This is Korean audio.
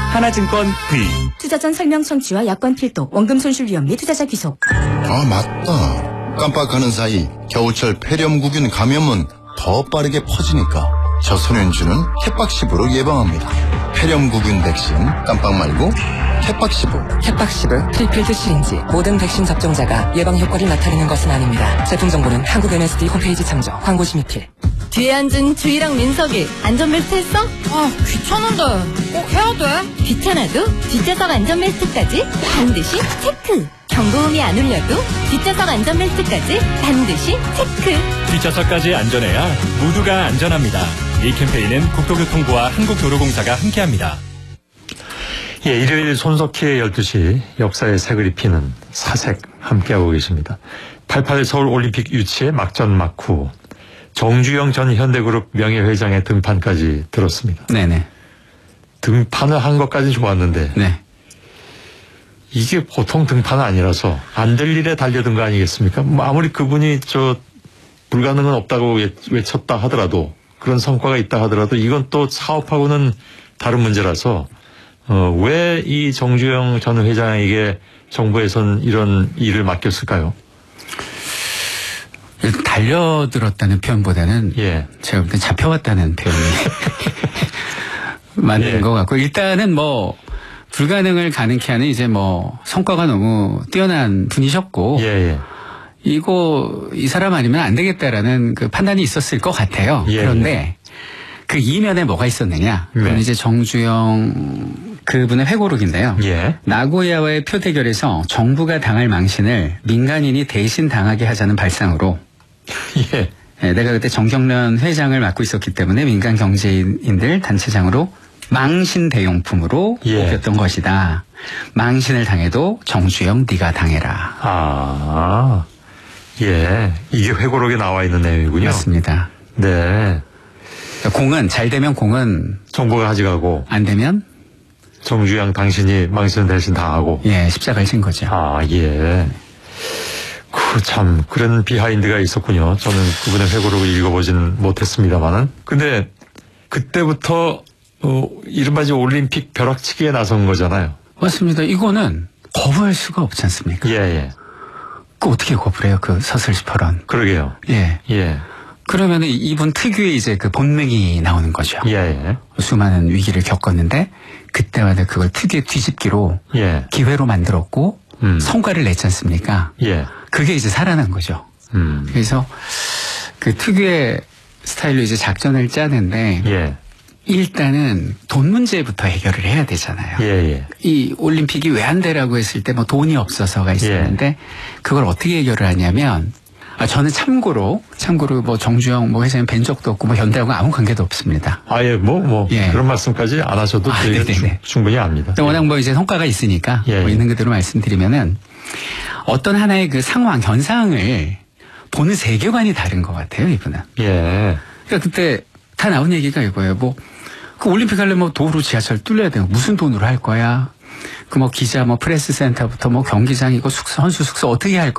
하나증권 V. 투자 전 설명 청취와 약관 필독, 원금 손실 위험 및 투자자 귀속. 아, 맞다. 깜빡하는 사이 겨울철 폐렴구균 감염은 더 빠르게 퍼지니까 저소년주는 캣박시브로 예방합니다. 폐렴구균 백신 깜빡 말고 캣박시브. 캣박시브 프리필드 시린지. 모든 백신 접종자가 예방 효과를 나타내는 것은 아닙니다. 제품 정보는 한국 MSD 홈페이지 참조. 광고 심의필. 뒤에 앉은 주희랑 민석이 안전벨트 했어? 아, 귀찮은데 꼭 해야 돼? 귀찮아도 뒷좌석 안전벨트까지 반드시 체크. 경고음이 안 울려도 뒷좌석 안전벨트까지 반드시 체크. 뒷좌석까지 안전해야 모두가 안전합니다. 이 캠페인은 국토교통부와 한국도로공사가 함께합니다. 예, 일요일 손석희의 12시 역사의 색을 입히는 사색 함께하고 계십니다. 88 서울올림픽 유치의 막전 막후, 정주영 전 현대그룹 명예회장의 등판까지 들었습니다. 네네. 등판을 한 것까지 좋았는데 네. 이게 보통 등판은 아니라서 안 될 일에 달려든 거 아니겠습니까? 뭐 아무리 그분이 불가능은 없다고 외쳤다 하더라도, 그런 성과가 있다 하더라도 이건 또 사업하고는 다른 문제라서 왜 이 정주영 전 회장에게 정부에선 이런 일을 맡겼을까요? 달려들었다는 표현보다는 예. 제가 볼 때 잡혀왔다는 표현이 맞는 예. 것 같고, 일단은 뭐 불가능을 가능케 하는 이제 뭐 성과가 너무 뛰어난 분이셨고, 예. 이 사람 아니면 안 되겠다라는 그 판단이 있었을 것 같아요. 예. 그런데 그 이면에 뭐가 있었느냐? 그건 네. 이제 정주영 그분의 회고록인데요. 예. 나고야와의 표대결에서 정부가 당할 망신을 민간인이 대신 당하게 하자는 발상으로, 예. 네, 내가 그때 정경련 회장을 맡고 있었기 때문에 민간 경제인들 단체장으로 망신 대용품으로 예. 뽑혔던 것이다. 망신을 당해도 정주영 네가 당해라. 아, 예. 이게 회고록에 나와 있는 내용이군요. 맞습니다. 네. 공은 잘 되면 공은 정부가 가져가고, 안 되면 정주영 당신이 망신 대신 당하고. 예, 십자가를 진 거죠. 아, 예. 참 그런 비하인드가 있었군요. 저는 그분의 회고록을 읽어보지는 못했습니다만은. 근데 그때부터 이른바 올림픽 벼락치기에 나선 거잖아요. 맞습니다. 이거는 거부할 수가 없지 않습니까? 예. 그 어떻게 거부해요? 그 서슬시퍼런. 그러게요. 예. 그러면 이분 특유의 이제 그 본능이 나오는 거죠. 예. 수많은 위기를 겪었는데 그때마다 그걸 특유의 뒤집기로 예. 기회로 만들었고 성과를 냈지 않습니까? 예. 그게 이제 살아난 거죠. 그래서 그 특유의 스타일로 이제 작전을 짜는데 예. 일단은 돈 문제부터 해결을 해야 되잖아요. 예. 이 올림픽이 왜 안 되라고 했을 때 뭐 돈이 없어서가 있었는데 그걸 어떻게 해결을 하냐면, 저는 참고로 뭐 정주영 뭐 회장님 뵌 적도 없고 뭐 현대하고 아무 관계도 없습니다. 아예 예. 그런 말씀까지 안 하셔도 저희가 충분히 압니다. 워낙 뭐 이제 성과가 있으니까 예. 뭐 있는 그대로 말씀드리면은 어떤 하나의 그 상황 현상을 보는 세계관이 다른 것 같아요, 이분은. 예. 그러니까 그때 다 나온 얘기가 이거예요. 그 올림픽 하려면 뭐 도로 지하철 뚫려야 돼요. 무슨 돈으로 할 거야? 그 뭐 기자 뭐 프레스 센터부터 뭐 경기장이고 선수 숙소 어떻게 할 거야?